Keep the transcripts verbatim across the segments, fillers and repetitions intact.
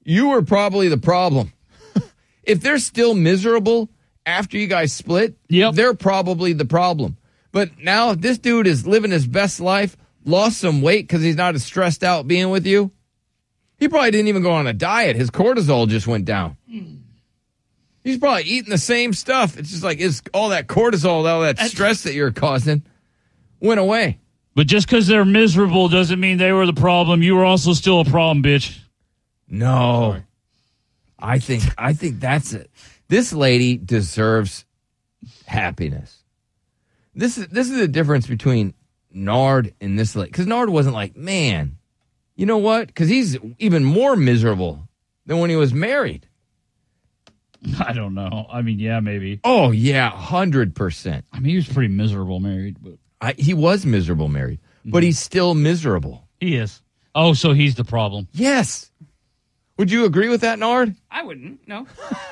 you were probably the problem. If they're still miserable after you guys split, yep. they're probably the problem. But now this dude is living his best life, lost some weight because he's not as stressed out being with you. He probably didn't even go on a diet. His cortisol just went down. He's probably eating the same stuff. It's just like it's all that cortisol, all that stress that you're causing went away. But just because they're miserable doesn't mean they were the problem. You were also still a problem, bitch. No. Sorry. I think I think that's it. This lady deserves happiness. This is this is the difference between Nard and this lady. Because Nard wasn't like, man, you know what? Because he's even more miserable than when he was married. I don't know. I mean, yeah, maybe. Oh, yeah, one hundred percent. I mean, he was pretty miserable married. but I, He was miserable married, mm-hmm. but he's still miserable. He is. Oh, so he's the problem. Yes. Would you agree with that, Nard? I wouldn't, no.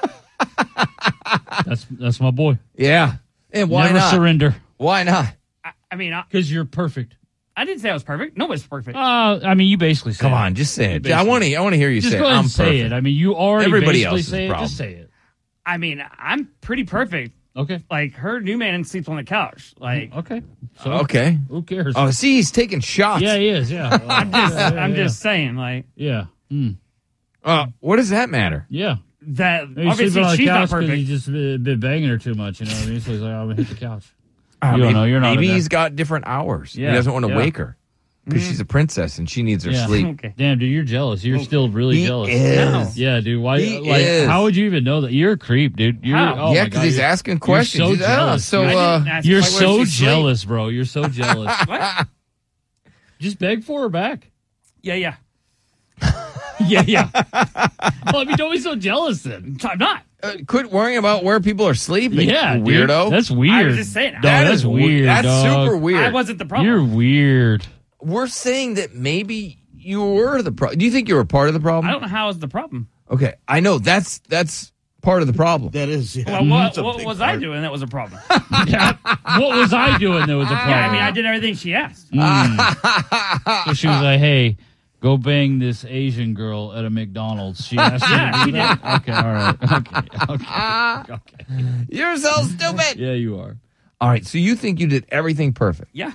that's that's my boy. Yeah. And why Never not? surrender. Why not? I, I mean, because you're perfect. I didn't say I was perfect. Nobody's perfect. Uh, I mean, you basically say Come it. on, just say it. I want to I want to hear you just say go it. ahead I'm and say perfect. it. I mean, you already Everybody basically else's say it. problem. Just say it. I mean, I'm pretty perfect. Okay. Like, her new man sleeps on the couch. Like, okay. So, okay. Who cares? Oh, see, he's taking shots. Yeah, he is. Yeah. I'm just, yeah, yeah, I'm yeah. just saying, like, yeah. Mm. Uh, what does that matter? Yeah. that Maybe obviously on the she's not couch 'cause perfect. He's just been been banging her too much. You know what I mean? So he's like, I'm gonna hit the couch. Uh, you maybe, don't know. You're not. Maybe in he's there. got different hours. Yeah, He doesn't want to yeah. wake her because mm. she's a princess and she needs her Yeah. sleep. Okay. Damn, dude, you're jealous. You're still really He jealous. is. Yeah, dude. Why? He like, is. how would you even know that? You're a creep, dude. You're, How? oh yeah, my because God, he's you're- asking questions. You're so He's, ah, jealous. so, I didn't uh, ask You're like, where so does she sleep? jealous, bro. You're so jealous. What? Just beg for her back. Yeah, yeah. Yeah, yeah. Well, I mean, don't be so jealous then. I'm not. uh, quit worrying about where people are sleeping. Yeah, dude. weirdo. That's weird. I was just saying. Dog, That that's is we- weird. That's dog. super weird. I wasn't the problem. You're weird. We're saying that maybe you were the problem. Do you think you were part of the problem? I don't know how is the problem. Okay, I know that's that's part of the problem. That is, yeah. Well, what, That's a what big was I part. doing that was a problem? Yeah. What was I doing that was a problem? Yeah, I mean, I did everything she asked. Mm. So she was like, hey, go bang this Asian girl at a McDonald's. She asked you to do that? Okay, all right. Okay, okay. okay. You're so stupid. Yeah, you are. All right, so you think you did everything perfect, Yeah.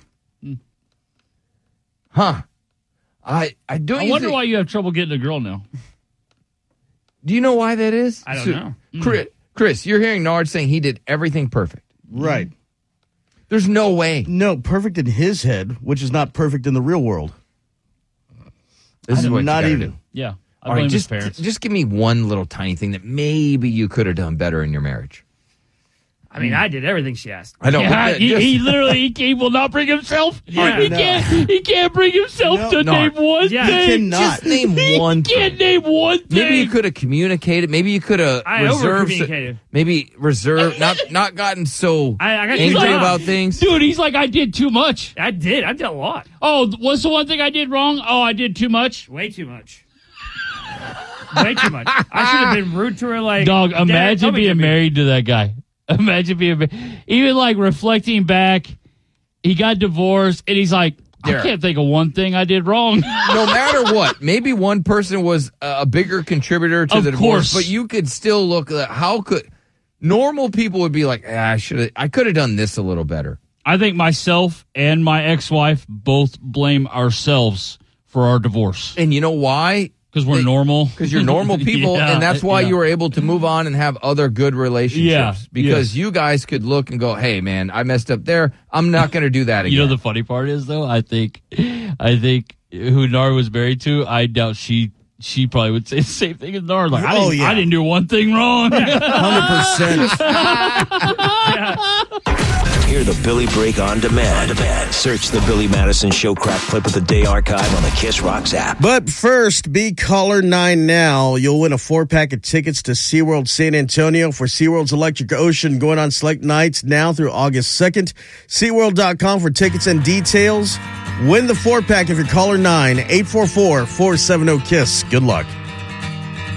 huh? I I don't. I you wonder think- why you have trouble getting a girl now. Do you know why that is? I don't So- know. Chris, Chris, you're hearing Nard saying he did everything perfect. Right. There's no way. No, perfect in his head, which is not perfect in the real world. This is I'm what not you gotta even. do. Yeah. I All blame right, his just parents. just give me one little tiny thing that maybe you could have done better in your marriage. I mean, I did everything she asked. I don't. Yeah, but he, just- he literally he, he will not bring himself. Yeah. he No. can't. He can't bring himself No. to No. name one Yeah. thing. He cannot. just name He one can't thing. name one thing. Maybe you could have communicated. Maybe you could have I reserved. over-communicated. Maybe reserved. Not not gotten so I, I got too angry much. about things. Dude, he's like, I did too much. I did. I did a lot. Oh, what's the one thing I did wrong? Oh, I did too much. Way too much. Way too much. I should have been rude to her. Like, Dog, Dad, imagine tell me being to be- married to that guy. Imagine being married. Even like reflecting back, he got divorced, and he's like, I Derek. can't think of one thing I did wrong. No matter what, maybe one person was a bigger contributor to Of the divorce, course. but you could still look at how could normal people would be like, ah, I should have, I could have done this a little better. I think myself and my ex-wife both blame ourselves for our divorce And you know why? because we're They- normal. Because you're normal people, Yeah, and that's why yeah. you were able to move on and have other good relationships. Yeah, Because yes. you guys could look and go, hey, man, I messed up there. I'm not going to do that again. You know the funny part is though, I think, I think who Nar was married to, I doubt she she probably would say the same thing as Nar. Like, I Oh, didn't, yeah. I didn't do one thing wrong. one hundred percent. Hear the Billy Break on demand. On demand. Search the Billy Madison Show crack clip of the day archive on the Kiss Rocks app. But first, be caller nine now. You'll win a four-pack of tickets to SeaWorld San Antonio for SeaWorld's Electric Ocean going on select nights now through August second. SeaWorld dot com for tickets and details. Win the four-pack if you're caller nine, eight four four, four seven zero, KISS. Good luck.